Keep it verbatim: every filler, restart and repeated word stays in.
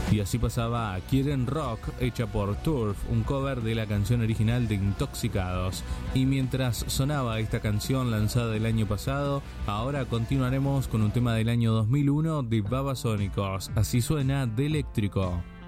Y así pasaba Quieren Rock, hecha por Turf, un cover de la canción original de Intoxicados. Y mientras sonaba esta canción lanzada el año pasado, ahora continuaremos con un tema del año dos mil uno de Babasónicos. Así suena de Eléctrico.